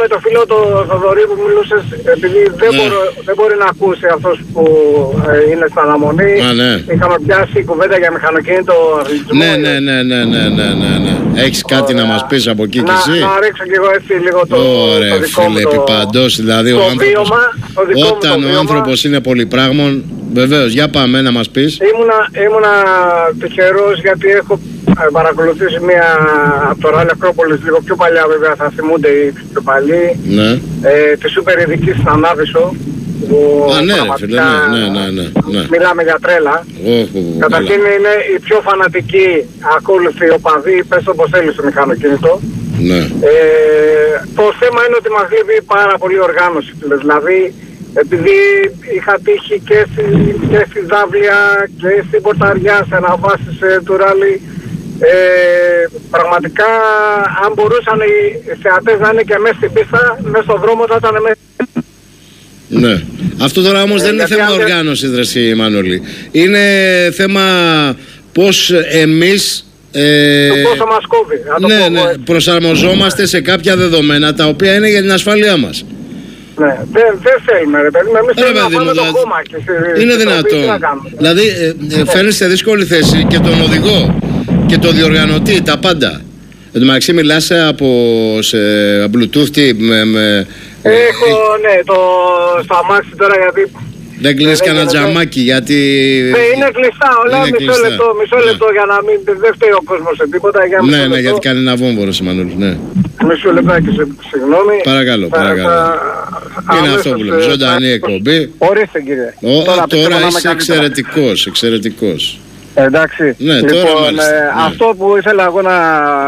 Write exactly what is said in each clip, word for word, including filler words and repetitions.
με το φίλο του Θοδωρή που μιλούσες, επειδή δεν, ναι. μπορώ, δεν μπορεί να ακούσει αυτός που ε, είναι στην αναμονή. Α, ναι. Είχαμε πιάσει κουβέντα για μηχανοκίνητο αθλητισμό. Ναι, ναι, ναι, ναι, ναι, ναι, ναι, ναι. Έχεις κάτι Ωραία. να μας πεις από εκεί να, κι εσύ? Να ρίξω και εγώ έτσι λίγο το, Ωραία, το δικό φίλε, μου το, επιπαντός, δηλαδή το ο άνθρωπος, βίωμα, το δικό όταν μου το ο άνθρωπος είναι πολυπράγμων, βεβαίως, για πάμε να μας πεις. Ήμουνα, ήμουνα τυχερός γιατί έχω ε, παρακολουθήσει μια από το Ράλι Ακρόπολης, λίγο πιο παλιά βέβαια, θα θυμούνται οι πιο παλιοί, Ναι. ε, τη Σούπερ Ειδική στην Ανάβησο. Α, ναι, ρε φίλε, ναι, ναι, ναι, ναι, ναι. Μιλάμε για τρέλα. Oh, oh, oh, Καταρχήν είναι η πιο φανατική ακόλουθη οπαδή, πες το πως θέλει στο μηχανοκίνητο. ναι. Ε, το θέμα είναι ότι μας λείπει πάρα πολύ οργάνωση. Δηλαδή, επειδή είχα τύχει και στη, και στη Ζάβλια και στην Πορταριά σε αναβάσεις ε, του ράλι, ε, πραγματικά αν μπορούσαν οι θεατές να είναι και μέσα στην πίστα, μέσα στον δρόμο θα ήταν μέσα. Ναι. Αυτό τώρα όμως Ε, δεν είναι γιατί θέμα αν δεν- οργάνωσης, ρε εσύ, Μανώλη. Είναι θέμα πώς εμείς ε, Το πόσο μας κόβει. να το ναι, πω ναι, εγώ έτσι. προσαρμοζόμαστε σε κάποια δεδομένα τα οποία είναι για την ασφάλειά μας. Ναι, δεν, δεν θέλουμε ρε παιδί μου, εμείς Ρε θέλουμε να παιδί πάμε μου, το δηλαδή, κόμμα και στη- είναι στη Σοφή, τι δυνατόν. να κάνουμε. Δηλαδή ε, ε, φέρνεις σε δύσκολη θέση και τον οδηγό και τον διοργανωτή, τα πάντα. Εν τω μεταξύ μιλάς από σε Bluetooth τι, με, με, Έχω, ναι, το στο αμάξι τώρα γιατί... δεν κλείνεις δεν κανένα γίνεται. τζαμάκι γιατί... Ναι, είναι κλειστά όλα, Είναι μισό κλειστά. λεπτό, μισό Ναι. λεπτό για να μην δεν φταίει ο κόσμος σε τίποτα. Για μισό Ναι, ναι, λεπτό. γιατί κάνει ένα βόμβορο, Μανώλη, ναι. Μισό λεπτάκι, σε- συγγνώμη. Παρακαλώ, Θα- παρακαλώ. θα- Είναι αμέσως, αυτό που λέμε, ε, ζωντανή θα- εκπομπή. Ορίστε κύριε. Ω, τώρα πιστεύω να είμαι είσαι καλύτερα. εξαιρετικός, εξαιρετικός. Εντάξει. Ναι, τώρα λοιπόν, μάλιστα, ε, ναι. αυτό που ήθελα εγώ να,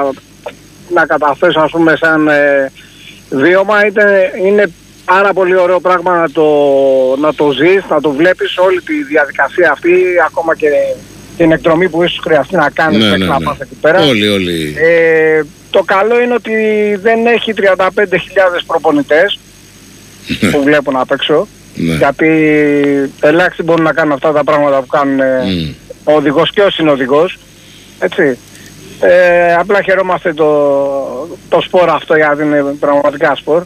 να καταθέσω ας πούμε σαν ε, βίωμα ήταν, είναι πάρα πολύ ωραίο πράγμα να το, να το ζεις, να το βλέπεις όλη τη διαδικασία αυτή, ακόμα και την εκδρομή που ίσως χρειαστεί να κάνεις Ναι, μέχρι ναι, να ναι. πας εκεί πέρα. Όλοι, όλοι. Ε, το καλό είναι ότι δεν έχει τριάντα πέντε χιλιάδες προπονητές που βλέπουν απ' έξω. Ναι. Γιατί ελάχιστοι μπορούν να κάνουν αυτά τα πράγματα που κάνουν ε, Μμ. ο οδηγός και ο συνοδηγός. Έτσι. Ε, απλά χαιρόμαστε το, το σπορ αυτό γιατί είναι πραγματικά σπορ.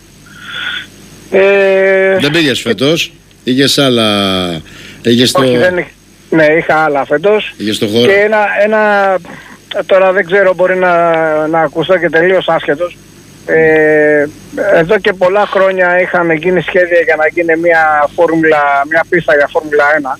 Ε, Δεν πήγες φέτος, είχες άλλα, είχες το, όχι, δεν, είχ- ναι, είχα άλλα φέτος. είχες το χώρο. Και ένα, ένα, τώρα δεν ξέρω, μπορεί να, να ακουστώ και τελείως άσχετος. Ε, εδώ και πολλά χρόνια είχαν γίνει σχέδια για να γίνει μια, φόρμουλα, μια πίστα για Φόρμουλα ένα.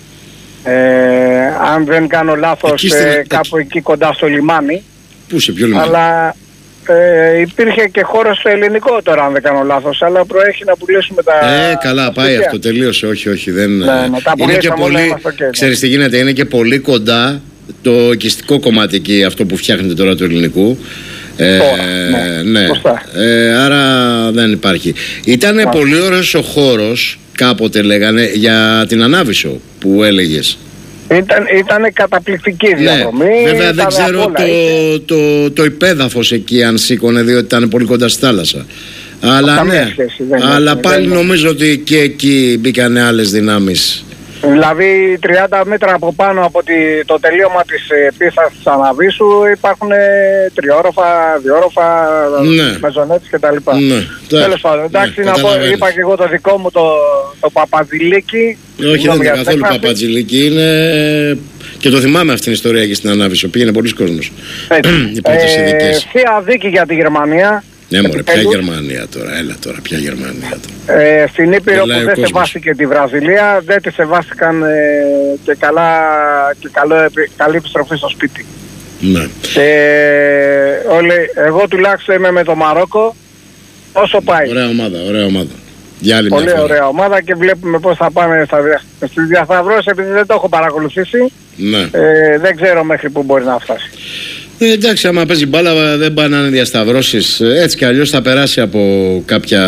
Ε, αν δεν κάνω λάθος, Εκεί στην- ε, κάπου εκεί κοντά στο λιμάνι. Πού σε ποιο λιμάνι? Αλλά ε, υπήρχε και χώρο στο ελληνικό τώρα, αν δεν κάνω λάθος. Αλλά προέχει να πουλήσουμε τα. Ε, καλά, τα πάει στοιχεία. αυτό, τελείωσε, όχι, όχι, δεν... Ναι, ναι, τα είναι και πουλήσαμε όλα, πολύ, είμαστε ok, ξέρεις τι γίνεται, είναι και πολύ κοντά το οικιστικό κομμάτι εκεί, αυτό που φτιάχνετε τώρα του ελληνικού. Ε, Τώρα, ναι, ναι. σωστά. Ε, άρα δεν υπάρχει. Ήταν Μάλιστα. πολύ ωραίος ο χώρος, κάποτε λέγανε, για την Ανάβησο που έλεγες. Ήταν, ήτανε καταπληκτική Ναι, διαδρομή. βέβαια δεν ήταν ξέρω απ' όλα, το, είχε. το, το υπέδαφος εκεί αν σήκωνε, διότι ήταν πολύ κοντά στη θάλασσα. Αλλά Καμία ναι, σχέση, δεν αλλά έχει, πάλι δεν νομίζω ότι και εκεί μπήκανε άλλες δυνάμεις. Δηλαδή τριάντα μέτρα από πάνω από τη, το τελείωμα της ε, πίστας της Αναβίσου υπάρχουν ε, τριόροφα, διόροφα, Ναι. μεζονέτες κτλ. Ναι, Τέλος πάντων, εντάξει, ναι, να πω, καταλαβαίνεις. είπα και εγώ το δικό μου το, το Παπαδηλίκι. Όχι, δεν Συγγνώμη είναι για την καθόλου έκφραση. Παπατζηλίκη, είναι. Και το θυμάμαι αυτήν την ιστορία και στην Ανάβησο. Πήγαινε πολλοί κόσμος. Έτσι. Οι πρώτες Ε, ειδικές. θεία δίκη για τη Γερμανία. Ναι, μωρέ, ποια επιτέλους. Γερμανία τώρα, έλα τώρα, ποια Γερμανία τώρα. Ε, στην Ήπειρο Γελάει που ο δεν κόσμος. σεβάστηκε τη Βραζιλία, δεν τη σεβάστηκαν ε, και, καλά, και καλό, επι- καλή επιστροφή στο σπίτι. Ναι. Και όλοι, εγώ τουλάχιστον είμαι με το Μαρόκο όσο πάει. Ωραία ομάδα, ωραία ομάδα. Για άλλη μια Πολύ φορά. ωραία ομάδα και βλέπουμε πώς θα πάνε στα, δια- στις διασταυρώσεις, επειδή δεν το έχω παρακολουθήσει. Ναι. Ε, δεν ξέρω μέχρι που μπορεί να φτάσει. Ε, εντάξει, άμα παίζει μπάλα δεν πάνε να είναι διασταυρώσεις. Ε, Έτσι κι αλλιώς θα περάσει από κάποια,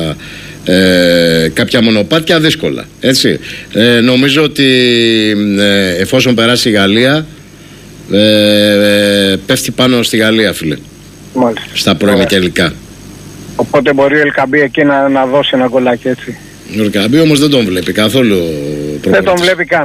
ε, κάποια μονοπάτια δύσκολα. Έτσι. Ε, νομίζω ότι ε, εφόσον περάσει η Γαλλία, ε, ε, πέφτει πάνω στη Γαλλία, φίλε. Μάλιστα. Στα πρώιμη Ωραία. τελικά. Οπότε μπορεί ο Ελκαμπή εκεί να, να δώσει ένα γκολάκι έτσι. Ο Ρικαμπή όμως δεν τον βλέπει καθόλου ο Δεν τον προπονητής. βλέπει καν.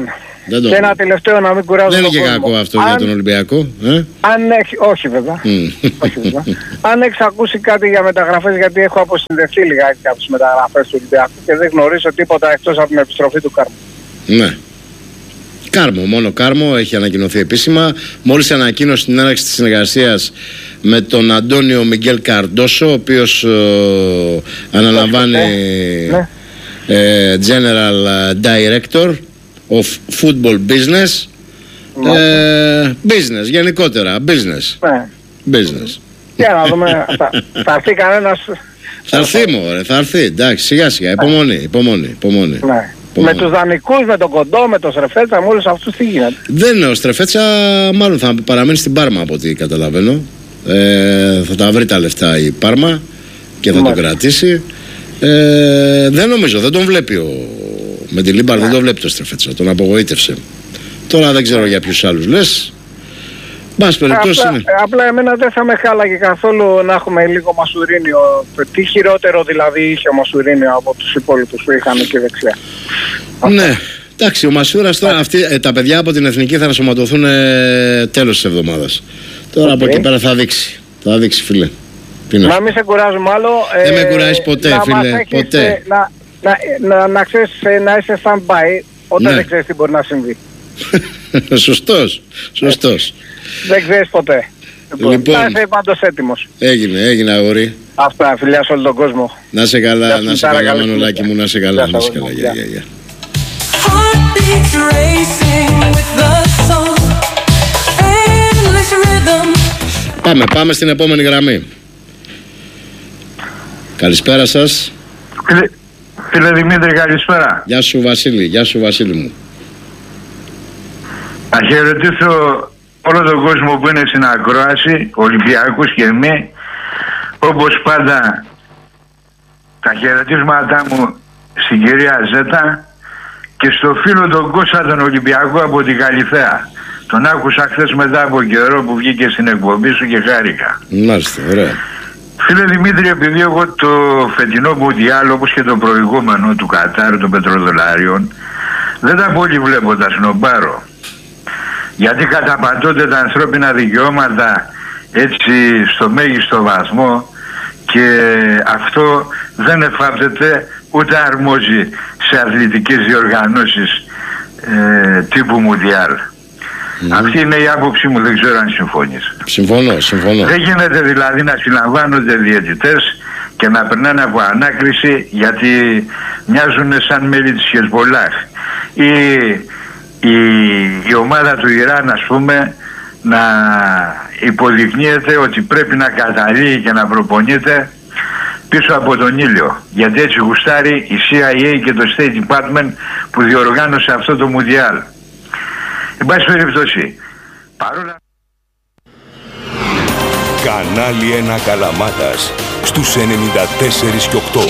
Και ένα τελευταίο να μην κουράζω. Δεν είναι και κακό αυτό αν... για τον Ολυμπιακό. Ε? Αν έχει... Όχι βέβαια. Mm. Όχι, βέβαια. Αν έχεις ακούσει κάτι για μεταγραφές, γιατί έχω αποσυνδεθεί λιγάκι από τις μεταγραφές του Ολυμπιακού και δεν γνωρίζω τίποτα εκτός από την επιστροφή του Κάρμο. Ναι. Κάρμο, μόνο Κάρμο έχει ανακοινωθεί επίσημα. Μόλις ανακοίνωσε την έναρξη της συνεργασίας με τον Αντώνιο Μιγγέλ Καρντόσο, ο οποίος ε, αναλαμβάνει ναι. ε, General Director of Football Business. Ναι. Ε, business, γενικότερα. Business. Ναι. Business. Για να δούμε. θα, θα έρθει κανένας. Θα έρθει, μωρέ, θα έρθει. Εντάξει, σιγά σιγά. Υπομονή, υπομονή. υπομονή. Ναι. Με τους δανεικούς, με τον Κοντό, με τον Στρεφέτσα, με όλους αυτούς τι γίνεται. Δεν είναι ο Στρεφέτσα, μάλλον θα παραμείνει στην Πάρμα από ό,τι καταλαβαίνω. Ε, θα τα βρει τα λεφτά η Πάρμα και θα Μάλιστα. τον κρατήσει. Ε, δεν νομίζω, δεν τον βλέπει ο... με τη Λίμπαρ, δεν τον βλέπει το Στρεφέτσα, τον απογοήτευσε. Τώρα δεν ξέρω για ποιους άλλους λες. Μπας περιπτώσει απλά, είναι. Απλά εμένα δεν θα με χάλαγε καθόλου να έχουμε λίγο Μασουρίνιο. Τι χειρότερο δηλαδή είχε ο Μασουρίνιο από τους υπόλοιπους που είχαν εκεί δεξιά. Ναι, εντάξει, ο Μασούρας τώρα, αυτοί, ε, τα παιδιά από την Εθνική θα ενσωματωθούν ε, τέλος της εβδομάδας. Τώρα okay. από εκεί πέρα θα δείξει. Θα δείξει, φίλε. Να μην σε κουράζουμε άλλο. Δεν ε, με κουράζεις ποτέ, να φίλε. Έχεις, ποτέ. Να, να, να, να ξέρεις να είσαι stand-by όταν ναι. δεν ξέρεις τι μπορεί να συμβεί. Σωστός, σωστός. Δεν ξέρεις ποτέ. Λοιπόν, θα είσαι πάντως έτοιμος. Έγινε, έγινε αγόρι. Αυτά, φιλιά σε όλο τον κόσμο. Να σε καλά, να σε καλά, Μανολάκη μου, να σε καλά, να σε καλά. Γεια, γεια, γεια. Πάμε, πάμε στην επόμενη γραμμή. Καλησπέρα σας. Φίλε, φίλε Δημήτρη, καλησπέρα. Γεια σου Βασίλη, γεια σου Βασίλη μου. Να χαιρετήσω όλο τον κόσμο που είναι στην ακρόαση, Ολυμπιακούς και εμείς. Όπως πάντα, τα χαιρετίσματά μου στην κυρία Ζέτα και στο φίλο τον Κώστα τον Ολυμπιακό από την Καλυθέα. Τον άκουσα χθες μετά από καιρό που βγήκε στην εκπομπή σου και χάρηκα. Μάλιστα, ωραία. Φίλε Δημήτρη, επειδή εγώ το φετινό Μουντιάλ, όπως και το προηγούμενο του Κατάρ των πετροδολάριων, δεν τα πολύ βλέπω, τα σνομπάρω. Γιατί καταπατώνται τα ανθρώπινα δικαιώματα έτσι στο μέγιστο βαθμό και αυτό δεν εφάπτεται ούτε αρμόζει σε αθλητικές διοργανώσεις ε, τύπου Μουντιάλ. Mm. Αυτή είναι η άποψή μου, δεν ξέρω αν συμφωνείς. Συμφωνώ, συμφωνώ. Δεν γίνεται δηλαδή να συλλαμβάνονται διαιτητές και να περνάνε από ανάκριση γιατί μοιάζουν σαν μέλη της Χεσμολάχ. Ή η, η ομάδα του Ιράν, ας πούμε, να υποδεικνύεται ότι πρέπει να καταλύει και να προπονείται πίσω από τον ήλιο. Γιατί έτσι γουστάρει η σι άι έι και το State Department που διοργάνωσε αυτό το Μουντιάλ. Εν πάση περιπτώσει, παρόλα... Κανάλι ένα Καλαμάτας στους ενενήντα τέσσερα και οκτώ.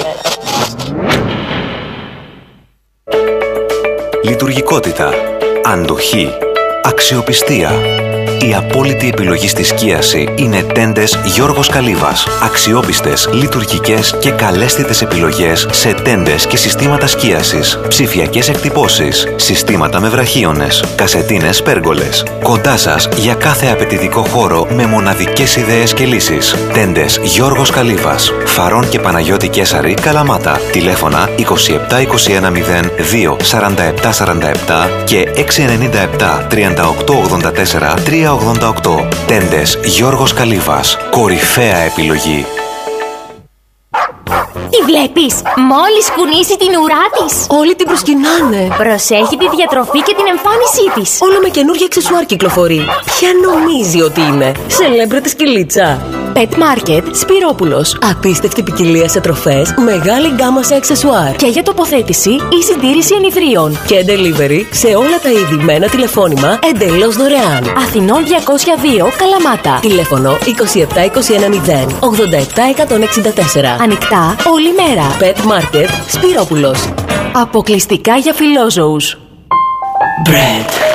Λειτουργικότητα, αντοχή, αξιοπιστία. Η απόλυτη επιλογή στη σκίαση είναι τέντες Γιώργος Καλύβας. Αξιόπιστες, λειτουργικές και καλέσθητες επιλογές σε τέντες και συστήματα σκίασης. Ψηφιακές εκτυπώσεις, συστήματα με βραχίονες, κασετίνες πέργολες. Κοντά σας για κάθε απαιτητικό χώρο με μοναδικές ιδέες και λύσεις. Τέντες Γιώργος Καλύβας. Φαρών και Παναγιώτη Κέσαρη, Καλαμάτα. Τηλέφωνα είκοσι επτά είκοσι ένα μηδέν δύο σαράντα επτά σαράντα επτά και έξι εννιά επτά τριάντα οκτώ ογδόντα τέσσερα τρία ογδόντα οκτώ. Τέντες Γιώργος Καλύβας. Κορυφαία επιλογή. Τι βλέπεις? Μόλις κουνήσει την ουρά της, όλοι την προσκυνάνε. Προσέχει τη διατροφή και την εμφάνισή της. Όλο με καινούργια αξεσουάρ κυκλοφορεί. Ποια νομίζει ότι είναι? Σελέμπρετη σκυλίτσα. Pet Market Σπυρόπουλος. Απίστευτη ποικιλία σε τροφές, μεγάλη γκάμα σε αξεσουάρ. Και για τοποθέτηση ή συντήρηση ενιδρίων. Και delivery σε όλα τα είδη με ένα τηλεφώνημα εντελώς δωρεάν. Αθηνών διακόσια δύο, Καλαμάτα. Τηλέφωνο είκοσι επτά είκοσι ένα μηδέν ογδόντα επτά εκατόν εξήντα τέσσερα. Ανοιχτά όλη μέρα. Pet Market Σπυρόπουλος. Αποκλειστικά για φιλόζωους. Bread.